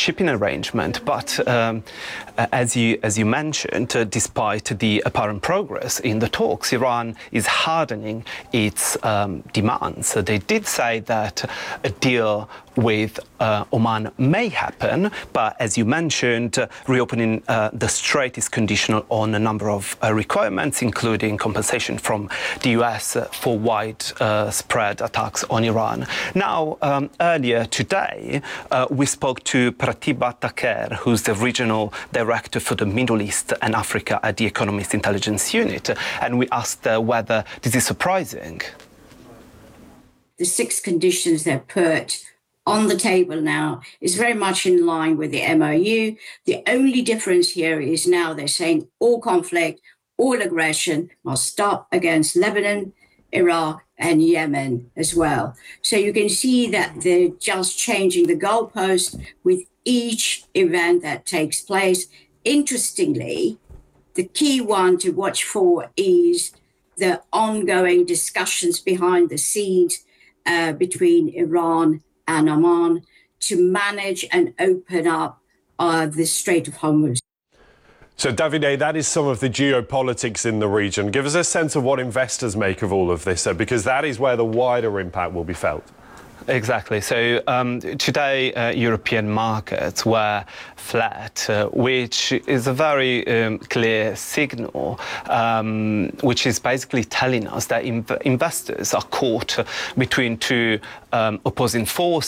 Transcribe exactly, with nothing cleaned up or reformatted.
shipping arrangement. But um, as you as you mentioned, uh, despite the apparent progress in the talks, Iran is hardening its um, demands. So they did say that a deal with uh, Oman may happen, but as you mentioned, uh, reopening uh, the strait is conditional on a number of uh, requirements, including compensation from the U S uh, for widespread uh, attacks on Iran. Now, um, earlier today, uh, we spoke to Pratibha Thaker, who's the regional director for the Middle East and Africa at the Economist Intelligence Unit, and we asked uh, whether this is surprising. The six conditions they've put on the table now is very much in line with the M O U. The only difference here is now they're saying all conflict, all aggression must stop against Lebanon, Iraq, and Yemen as well. So you can see that they're just changing the goalpost with each event that takes place. Interestingly, the key one to watch for is the ongoing discussions behind the scenes uh, between Iran and Oman to manage and open up uh, the Strait of Hormuz. So, Davide, that is some of the geopolitics in the region. Give us a sense of what investors make of all of this, uh, because that is where the wider impact will be felt. Exactly. So um, today, uh, European markets were flat, uh, which is a very um, clear signal, um, which is basically telling us that inv investors are caught between two um, opposing forces.